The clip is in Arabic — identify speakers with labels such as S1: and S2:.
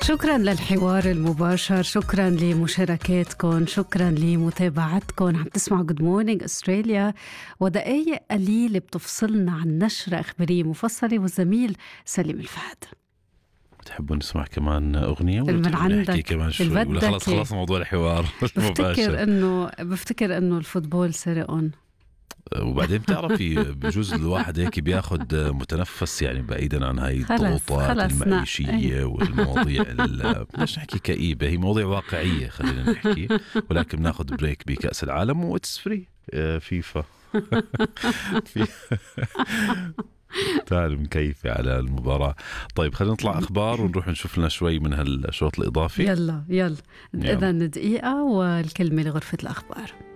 S1: شكرا للحوار المباشر، شكرا لمشاركاتكم، شكرا لمتابعتكم. عم تسمعوا Good Morning Australia، ودقايق قليلة بتفصلنا عن نشرة إخبارية مفصلة والزميل سليم الفهد.
S2: تحبون نسمع كمان أغنية ولا
S1: من
S2: تحبون نحكي
S1: عندك
S2: كمان شوي ولا خلاص موضوع الحوار المباشر؟
S1: بفتكر إنه الفوتبول سرقون.
S2: وبعدين بتعرفي بجوز الواحد هيك بياخد متنفس يعني بعيدا عن هاي الضغوطات المعيشية والمواضيع بدناش نحكي كئيبة، هي مواضيع واقعية خلينا نحكي، ولكن بناخد بريك بكأس العالم واتس فري فيفا. تعال مكيفة على المباراة. طيب خلينا نطلع أخبار ونروح نشوف لنا شوي من هالشوط الإضافي.
S1: يلا إذن دقيقة والكلمة لغرفة الأخبار.